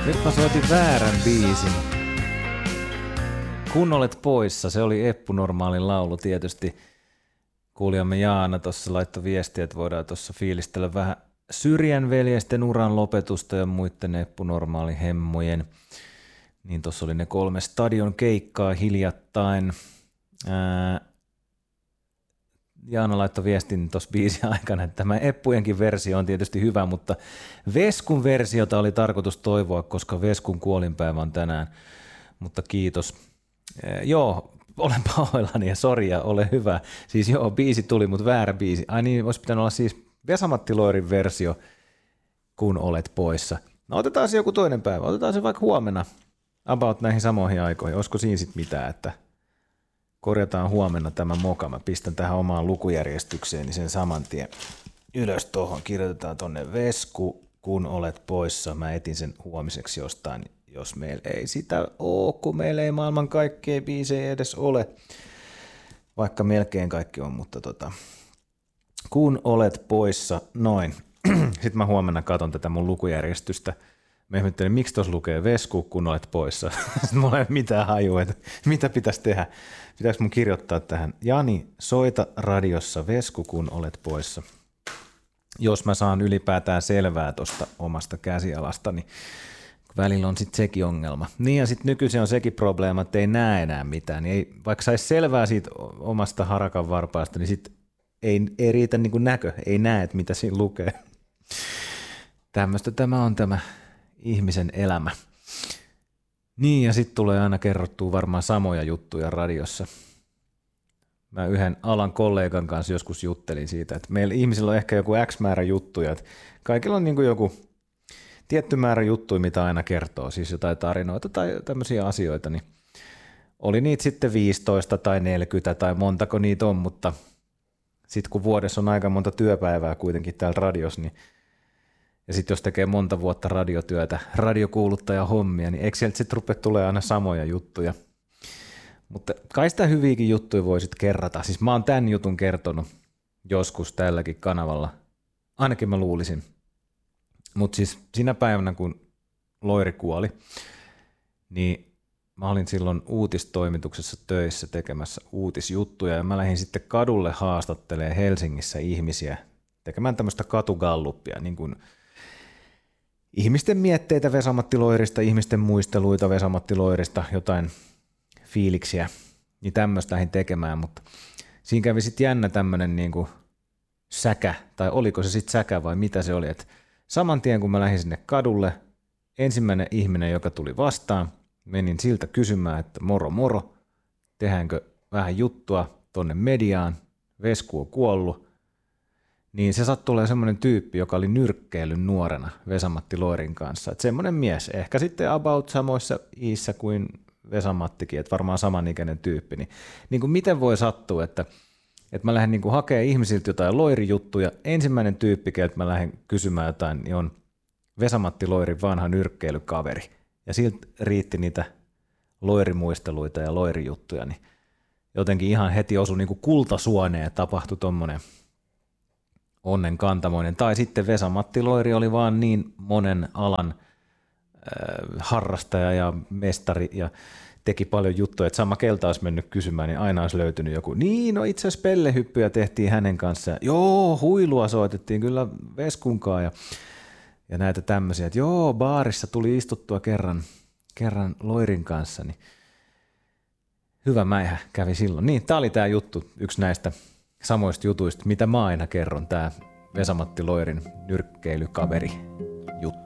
Nyt mä soitin väärän biisin. Kun olet poissa, se oli Eppu Normaalin laulu tietysti. Kuulijamme Jaana tuossa laittoi viestiä, että voidaan tuossa fiilistellä vähän Syrjän veljesten uran lopetusta ja muiden Eppu Normaalin hemmojen. Niin tuossa oli ne 3 stadion keikkaa hiljattain. Jaana laittoi viestin tuossa biisin aikana, että tämä Eppujenkin versio on tietysti hyvä, mutta Veskun versiota oli tarkoitus toivoa, koska Veskun kuolinpäivä on tänään. Mutta kiitos. Joo, olen pahoillani ja sori ja ole hyvä. Siis joo, biisi tuli, mutta väärä biisi. Ai niin, olisi pitänyt olla siis Vesa-Matti Loirin versio, kun olet poissa. No otetaan se joku toinen päivä, otetaan se vaikka huomenna about näihin samoihin aikoihin. Olisiko siinä sitten mitään, että korjataan huomenna tämä moka. Mä pistän tähän omaan lukujärjestykseen, niin sen saman tien ylös tuohon. Kirjoitetaan tonne Vesku, kun olet poissa. Mä etin sen huomiseksi jostain, jos meillä ei sitä ole, kun meillä ei maailman kaikkea biisejä edes ole. Vaikka melkein kaikki on, mutta kun olet poissa, noin. Sitten mä huomenna katon tätä mun lukujärjestystä. Mä ihmettelin, miksi tuossa lukee Vesku, kun olet poissa. Sitten mulla ei ole mitään hajua, että mitä pitäisi tehdä. Pitäisikö mun kirjoittaa tähän? Jani, soita radiossa Vesku, kun olet poissa. Jos mä saan ylipäätään selvää tuosta omasta käsialastani. Välillä on sitten sekin ongelma. Niin ja sitten nykyisin on sekin probleema, että ei näe enää mitään. Niin ei, vaikka saisi selvää siitä omasta harakan varpaasta, niin sitten ei riitä niin kuin näkö. Ei näe, että mitä siinä lukee. Tämmöistä tämä on tämä ihmisen elämä. Niin ja sitten tulee aina kerrottua varmaan samoja juttuja radiossa. Mä yhden alan kollegan kanssa joskus juttelin siitä, että meillä ihmisillä on ehkä joku X määrä juttuja. Että kaikilla on niin kuin joku tietty määrä juttuja, mitä aina kertoo, siis jotain tarinoita tai tämmöisiä asioita, niin oli niitä sitten 15 tai 40 tai montako niitä on, mutta sitten kun vuodessa on aika monta työpäivää kuitenkin täällä radiossa, niin ja sitten jos tekee monta vuotta radiotyötä, radiokuuluttaja hommia, niin eikö sieltä sitten rupea tulee aina samoja juttuja. Mutta kai sitä hyviäkin juttuja voi sitten kerrata. Siis mä oon tämän jutun kertonut joskus tälläkin kanavalla, ainakin mä luulisin. Mutta siis siinä päivänä, kun Loiri kuoli, niin mä olin silloin uutistoimituksessa töissä tekemässä uutisjuttuja ja mä lähdin sitten kadulle haastattelemaan Helsingissä ihmisiä tekemään tämmöistä katugallupia, niin kuin ihmisten mietteitä Vesa-Matti Loirista, ihmisten muisteluita Vesa-Matti Loirista, jotain fiiliksiä, niin tämmöistä lähdin tekemään, mutta siinä kävi sitten jännä tämmöinen niin kuin säkä, tai oliko se sitten säkä vai mitä se oli, että saman tien kun mä lähdin sinne kadulle, ensimmäinen ihminen, joka tuli vastaan, menin siltä kysymään, että moro moro, tehdäänkö vähän juttua tonne mediaan, Vesku on kuollut, niin se sattui olemaan semmoinen tyyppi, joka oli nyrkkeillyt nuorena Vesa-Matti Loirin kanssa. Että semmoinen mies, ehkä sitten about samoissa iissä kuin Vesa-Mattikin, että varmaan samanikäinen tyyppi. Niin kuin miten voi sattua, että mä lähden niin kuin hakemaan ihmisiltä jotain Loiri-juttuja. Ensimmäinen tyyppi, että mä lähden kysymään jotain, niin on Vesa-Matti Loirin vanha nyrkkeilykaveri. Ja siltä riitti niitä Loirimuisteluita ja Loiri-juttuja. Niin jotenkin ihan heti osui niin kuin kultasuoneen ja tapahtui tommonen onnenkantamoinen. Tai sitten Vesa-Matti Loiri oli vaan niin monen alan harrastaja ja mestari ja teki paljon juttuja, että sama kelta olisi mennyt kysymään, niin aina olisi löytynyt joku. Niin, no itse asiassa pellehyppyjä tehtiin hänen kanssaan. Joo, huilua soitettiin kyllä Veskunkaan ja näitä tämmöisiä. Että joo, baarissa tuli istuttua kerran Loirin kanssa. Niin hyvä mäihä kävi silloin. Niin, tää oli tää juttu, yksi näistä samoista jutuista, mitä mä aina kerron, tää Vesa-Matti Loirin nyrkkeilykaveri juttu.